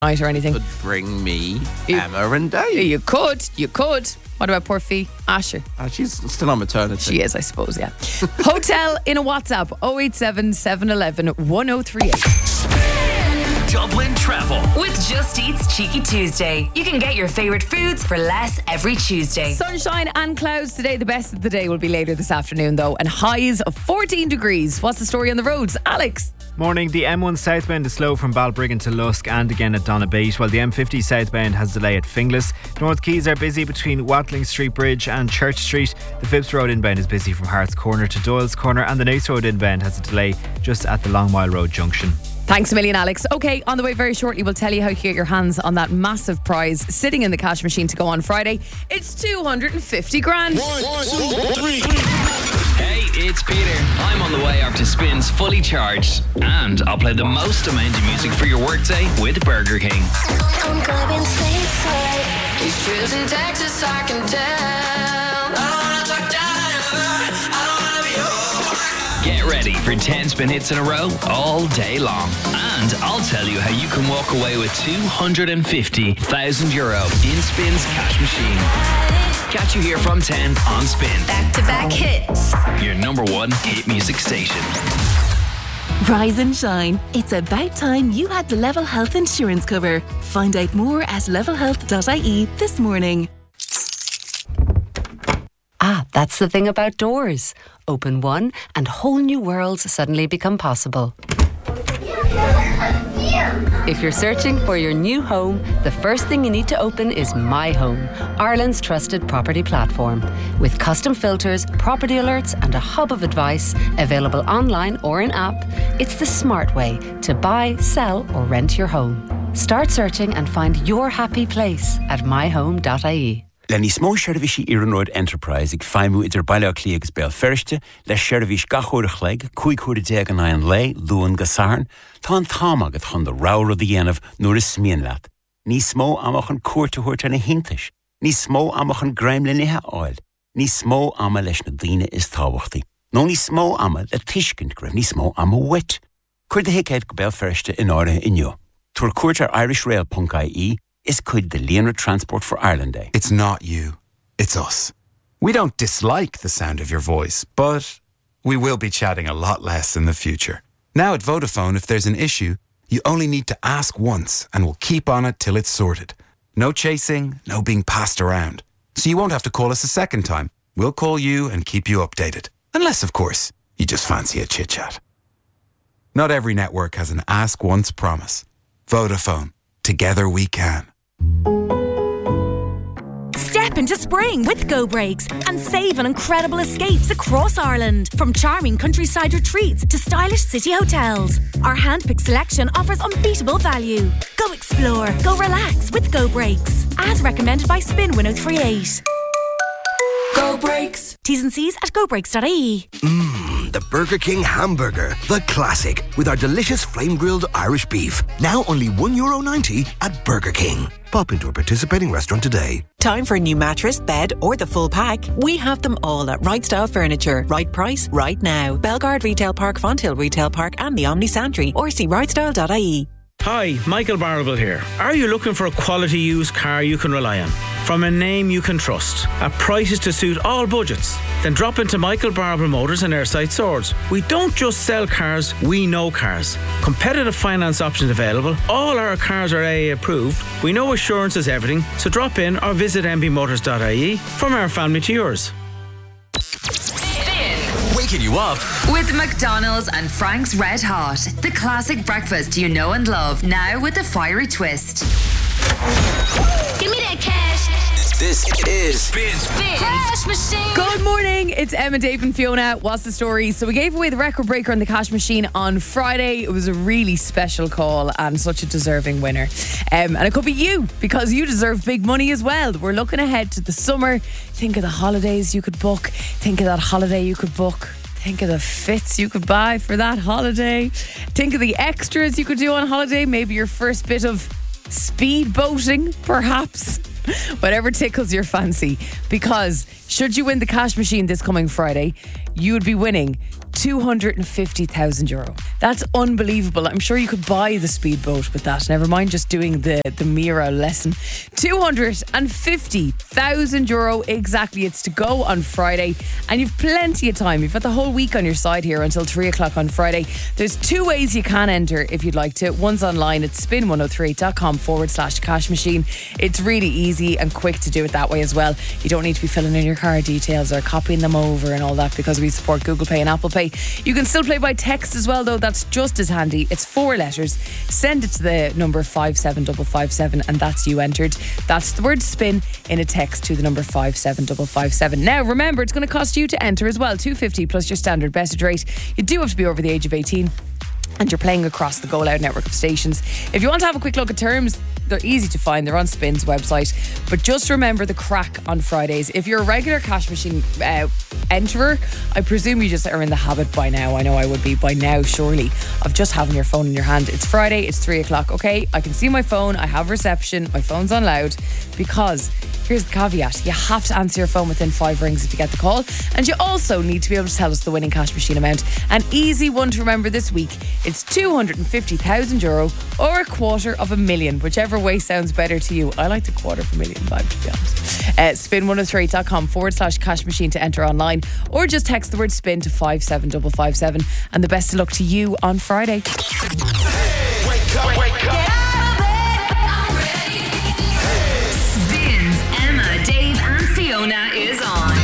night or anything. Could bring me Emma and Dave. You could. What about poor Fee? Asher? She's still on maternity. She is, I suppose, yeah. Hotel in a WhatsApp, 087 711 1038. Dublin Travel with Just Eat's Cheeky Tuesday. You can get your favourite foods for less every Tuesday. Sunshine and clouds today. The best of the day will be later this afternoon, though, and highs of 14 degrees. What's the story on the roads? Alex? Morning. The M1 southbound is slow from Balbriggan to Lusk and again at Donabate, while the M50 southbound has delay at Finglas. North Quays are busy between Watling Street Bridge and Church Street. The Phipps Road inbound is busy from Hart's Corner to Doyle's Corner, and the Naas Road inbound has a delay just at the Long Mile Road junction. Thanks a million, Alex. Okay, on the way very shortly, we'll tell you how you get your hands on that massive prize sitting in the cash machine to go on Friday. It's 250 grand. 1, 2, 3. Hey, it's Peter. I'm on the way after Spins Fully Charged, and I'll play the most amount of music for your workday with Burger King. I'm going stateside. These trips in Texas, I can tell. I don't wanna talk down, I don't wanna be over. Get ready for 10 spin hits in a row all day long. And I'll tell you how you can walk away with €250,000 in Spin's cash machine. Catch you here from 10 on Spin. Back-to-back hits. Your number one hit music station. Rise and shine. It's about time you had the Level Health insurance cover. Find out more at levelhealth.ie this morning. That's the thing about doors. Open one and whole new worlds suddenly become possible. If you're searching for your new home, the first thing you need to open is My Home, Ireland's trusted property platform. With custom filters, property alerts and a hub of advice available online or in app, it's the smart way to buy, sell or rent your home. Start searching and find your happy place at myhome.ie. Lenny smó seirbhísí Iarnród Enterprise ag feimú idir baile clíagus béal ferste le seirbhís gachúrach leig, cúig déag an aon lei, luan gasarn, tá an tám agad chun do ráur the dhéanamh nuair is smíon leat. Ní smó amach an cuairtehuirt na hintais. Ní smó amach an greim le nithe áil. Ní smó ama leis na daoine is tábhachtaí. nó ní smó ama le tuiscint greibh ní smó ama wit. Cuir de héicéid go béal ferste in áirithe inniu. Tuair cuairt ar irishrail.ie is cuid the Leonard Transport for Ireland Day. It's not you, it's us. We don't dislike the sound of your voice, but we will be chatting a lot less in the future. Now at Vodafone, if there's an issue, you only need to ask once and we'll keep on it till it's sorted. No chasing, no being passed around. So you won't have to call us a second time. We'll call you and keep you updated. Unless, of course, you just fancy a chit-chat. Not every network has an ask once promise. Vodafone. Together we can. Step into spring with Go Brakes and save on incredible escapes across Ireland. From charming countryside retreats to stylish city hotels. Our hand-picked selection offers unbeatable value. Go explore, go relax with Go Brakes. As recommended by Spin 1038. Go Brakes. T's and C's at gobrakes.ie. The Burger King hamburger, the classic, with our delicious flame-grilled Irish beef. Now only €1.90 at Burger King. Pop into a participating restaurant today. Time for a new mattress, bed or the full pack? We have them all at Right Style Furniture. Right price, right now. Belgard Retail Park, Fonthill Retail Park and the Omni Santry, or see rightstyle.ie. Hi, Michael Barrable here. Are you looking for a quality used car you can rely on? From a name you can trust, at prices to suit all budgets? Then drop into Michael Barrable Motors and Airside Swords. We don't just sell cars, we know cars. Competitive finance options available. All our cars are AA approved. We know assurance is everything, so drop in or visit mbmotors.ie. From our family to yours. Waking you up with McDonald's and Frank's Red Hot. The classic breakfast you know and love, now with a fiery twist. Give me that cash. This is Spin Cash Machine. Good morning, it's Emma, Dave and Fiona. What's the story? So we gave away the record breaker on the cash machine on Friday. It was a really special call and such a deserving winner. And it could be you, because you deserve big money as well. We're looking ahead to the summer. Think of the holidays you could book. Think of that holiday you could book. Think of the fits you could buy for that holiday. Think of the extras you could do on holiday. Maybe your first bit of speed boating, perhaps. Whatever tickles your fancy. Because should you win the cash machine this coming Friday, you would be winning €250,000. That's unbelievable. I'm sure you could buy the speedboat with that. Never mind just doing the Mira lesson. €250,000 exactly. It's to go on Friday, and you've plenty of time. You've got the whole week on your side here until 3 o'clock on Friday. There's 2 ways you can enter if you'd like to. One's online at spin1038.com/cash machine. It's really easy and quick to do it that way as well. You don't need to be filling in your card details or copying them over and all that, because we support Google Pay and Apple Pay. You can still play by text as well, though. That's just as handy. It's 4 letters. Send it to the number 57557 and that's you entered. That's the word spin in a text to the number 57557. Now remember, it's going to cost you to enter as well. $2.50 plus your standard message rate. You do have to be over the age of 18 and you're playing across the Go Loud network of stations. If you want to have a quick look at terms, they're easy to find. They're on Spin's website. But just remember the crack on Fridays. If you're a regular cash machine enterer, I presume you just are in the habit by now. I know I would be by now, surely, of just having your phone in your hand. It's Friday, it's 3 o'clock. Okay, I can see my phone, I have reception, my phone's on loud, because here's the caveat. You have to answer your phone within 5 rings if you get the call. And you also need to be able to tell us the winning cash machine amount. An easy one to remember this week. It's €250,000 or $250,000, whichever way sounds better to you. I like the $250,000 vibe, to be honest. Spin1038.com/cash machine to enter online, or just text the word spin to 57557. And the best of luck to you on Friday. Wake up, wake up.